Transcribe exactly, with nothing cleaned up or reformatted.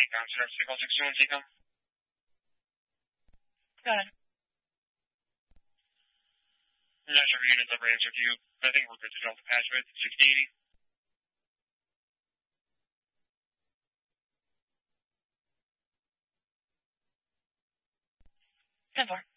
Recon, Center Signal six two one Decom. Go ahead. I'm not sure if units ever answered you, but I think we're good to Delta patch with sixty eighty. ten four.